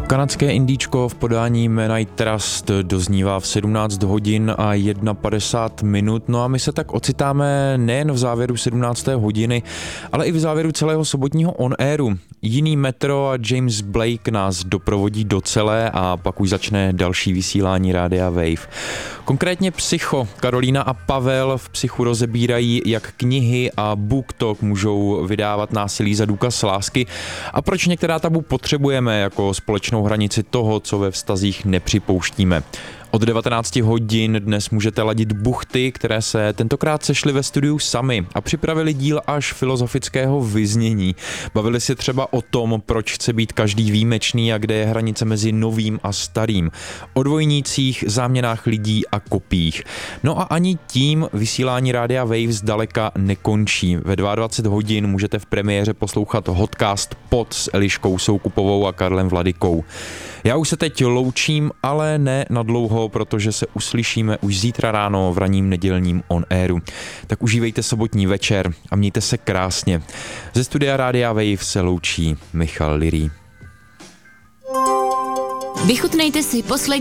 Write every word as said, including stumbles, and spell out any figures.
Kanadské indíčko v podání Midnight Trust doznívá v sedmnáct hodin a padesát jedna minut, no a my se tak ocitáme nejen v závěru sedmnácté hodiny, ale i v závěru celého sobotního on-airu. Jiný Metro a James Blake nás doprovodí do celé a pak už začne další vysílání Rádia Wave. Konkrétně Psycho, Karolína a Pavel v Psychu rozebírají, jak knihy a BookTok můžou vydávat násilí za důkaz lásky a proč některá tabu potřebujeme jako společnou hranici toho, co ve vztazích nepřipouštíme. Od devatenáct hodin dnes můžete ladit buchty, které se tentokrát sešly ve studiu sami a připravili díl až filozofického vyznění. Bavili si třeba o tom, proč chce být každý výjimečný a kde je hranice mezi novým a starým. O dvojnících, záměnách lidí a kopích. No a ani tím vysílání Rádia Wave zdaleka nekončí. Ve dvacet dva hodin můžete v premiéře poslouchat Hotcast Pod s Eliškou Soukupovou a Karlem Vladykou. Já už se teď loučím, ale ne na dlouho, protože se uslyšíme už zítra ráno v ranním nedělním on-airu. Tak užívejte sobotní večer a mějte se krásně. Ze studia Rádia Wave se loučí Michal Lirý. Vychutnejte si poslední